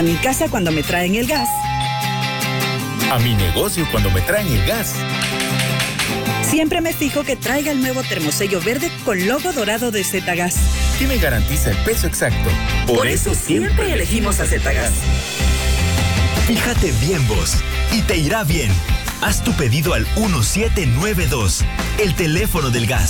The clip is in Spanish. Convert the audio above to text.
A mi casa cuando me traen el gas. A mi negocio cuando me traen el gas. Siempre me fijo que traiga el nuevo termosello verde con logo dorado de Zetagas, que me garantiza el peso exacto. Por eso siempre elegimos a Zetagas. Fíjate bien vos, y te irá bien. Haz tu pedido al 1792, el teléfono del gas.